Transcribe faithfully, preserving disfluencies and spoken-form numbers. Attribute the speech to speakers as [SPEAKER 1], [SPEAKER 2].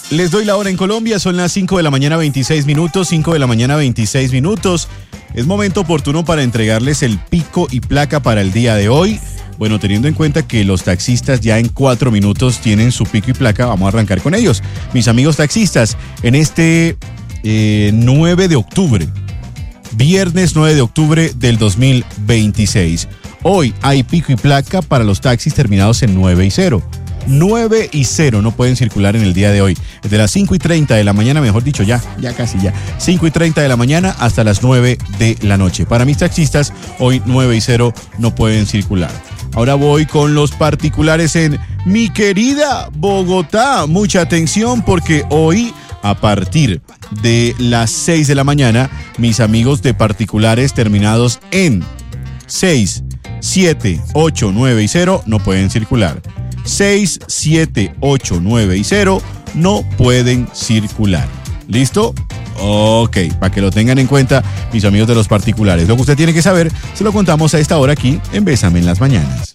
[SPEAKER 1] Les doy la hora en Colombia, son las cinco de la mañana veintiséis minutos, cinco de la mañana veintiséis minutos. Es momento oportuno para entregarles el pico y placa para el día de hoy. Bueno, teniendo en cuenta que los taxistas ya en cuatro minutos tienen su pico y placa, vamos a arrancar con ellos. Mis amigos taxistas, en este eh, nueve de octubre, viernes nueve de octubre del dos mil veintiséis. Hoy hay pico y placa para los taxis terminados en nueve y cero. nueve y cero no pueden circular en el día de hoy. Desde las cinco y treinta de la mañana, mejor dicho, ya, ya casi ya. cinco y treinta de la mañana hasta las nueve de la noche. Para mis taxistas, hoy nueve y cero no pueden circular. Ahora voy con los particulares en mi querida Bogotá. Mucha atención porque hoy, a partir de las seis de la mañana, mis amigos de particulares terminados en seis, siete, ocho, nueve y cero no pueden circular. seis, siete, ocho, nueve y cero no pueden circular. ¿Listo? Ok, para que lo tengan en cuenta, mis amigos de los particulares. Lo que usted tiene que saber, se lo contamos a esta hora aquí en Bésame en las Mañanas.